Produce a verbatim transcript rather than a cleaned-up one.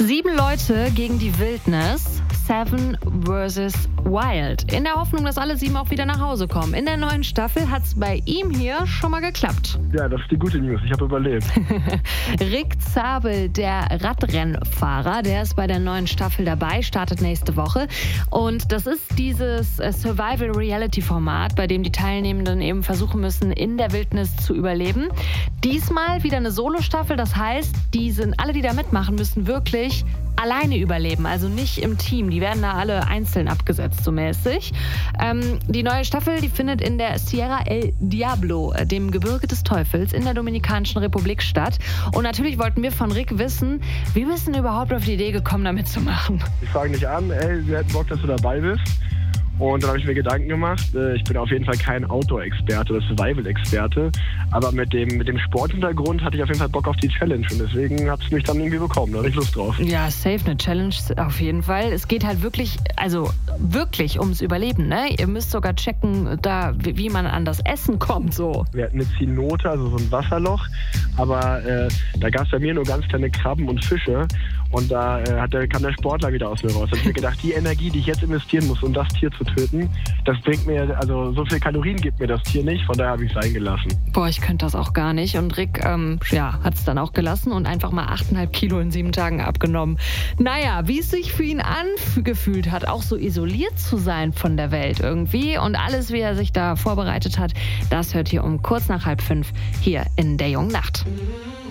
Sieben Leute gegen die Wildnis. Seven versus Wild. In der Hoffnung, dass alle sieben auch wieder nach Hause kommen. In der neuen Staffel hat es bei ihm hier schon mal geklappt. Ja, das ist die gute News. Ich habe überlebt. Rick Zabel, der Radrennfahrer, der ist bei der neuen Staffel dabei, startet nächste Woche. Und das ist dieses Survival-Reality-Format, bei dem die Teilnehmenden eben versuchen müssen, in der Wildnis zu überleben. Diesmal wieder eine Solo-Staffel, das heißt, die sind, alle, die da mitmachen, müssen wirklich alleine überleben, also nicht im Team. Die werden da alle einzeln abgesetzt, so mäßig. Ähm, die neue Staffel, die findet in der Sierra El Diablo, dem Gebirge des Teufels, in der Dominikanischen Republik statt. Und natürlich wollten wir von Rick wissen, wie bist du denn überhaupt auf die Idee gekommen, da mitzumachen? Ich frage dich an, ey, wir hätten Bock, dass du dabei bist. Und dann habe ich mir Gedanken gemacht. Ich bin auf jeden Fall kein Outdoor-Experte oder Survival-Experte. Aber mit dem, mit dem Sporthintergrund hatte ich auf jeden Fall Bock auf die Challenge. Und deswegen hat es mich dann irgendwie bekommen. Da hatte ich Lust drauf. Ja, safe, eine Challenge auf jeden Fall. Es geht halt wirklich, also wirklich ums Überleben, ne? Ihr müsst sogar checken, da, wie man an das Essen kommt, so. Wir hatten eine Zenote, also so ein Wasserloch. Aber äh, da gab es bei mir nur ganz kleine Krabben und Fische. Und da äh, hat der, kam der Sportler wieder aus mir raus. Da habe ich mir gedacht, die Energie, die ich jetzt investieren muss, um das Tier zu töten, das bringt mir, also so viel Kalorien gibt mir das Tier nicht. Von daher habe ich es sein gelassen. Boah, ich könnte das auch gar nicht. Und Rick, ähm, ja, hat es dann auch gelassen und einfach mal achteinhalb Kilo in sieben Tagen abgenommen. Naja, wie es sich für ihn angefühlt hat, auch so isoliert zu sein von der Welt irgendwie. Und alles, wie er sich da vorbereitet hat, das hört ihr um kurz nach halb fünf hier in der jungen Nacht.